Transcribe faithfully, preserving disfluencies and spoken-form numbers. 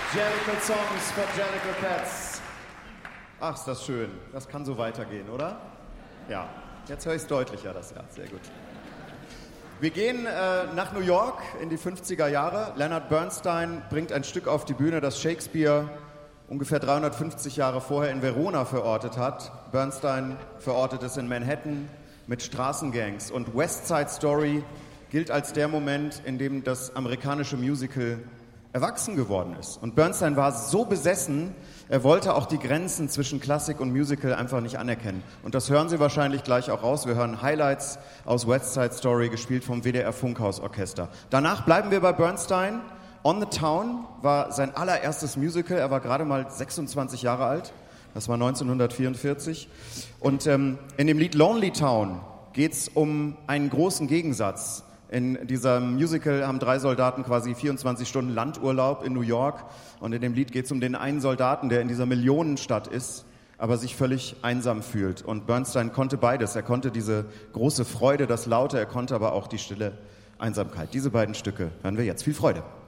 Jellicle Songs for Jellicle Cats. Ach, ist das schön. Das kann so weitergehen, oder? Ja, jetzt höre ich es deutlicher, das Jahr. Sehr gut. Wir gehen äh, nach New York in die fünfziger Jahre. Leonard Bernstein bringt ein Stück auf die Bühne, das Shakespeare ungefähr dreihundertfünfzig Jahre vorher in Verona verortet hat. Bernstein verortet es in Manhattan mit Straßengangs. Und West Side Story gilt als der Moment, in dem das amerikanische Musical erwachsen geworden ist. Und Bernstein war so besessen, er wollte auch die Grenzen zwischen Klassik und Musical einfach nicht anerkennen. Und das hören Sie wahrscheinlich gleich auch raus. Wir hören Highlights aus West Side Story, gespielt vom W D R Funkhausorchester. Danach bleiben wir bei Bernstein. On the Town war sein allererstes Musical. Er war gerade mal sechsundzwanzig Jahre alt. Das war neunzehnhundertvierundvierzig. Und ähm, in dem Lied Lonely Town geht es um einen großen Gegensatz. In diesem Musical haben drei Soldaten quasi vierundzwanzig Stunden Landurlaub in New York. Und in dem Lied geht es um den einen Soldaten, der in dieser Millionenstadt ist, aber sich völlig einsam fühlt. Und Bernstein konnte beides. Er konnte diese große Freude, das Laute, er konnte aber auch die stille Einsamkeit. Diese beiden Stücke hören wir jetzt. Viel Freude.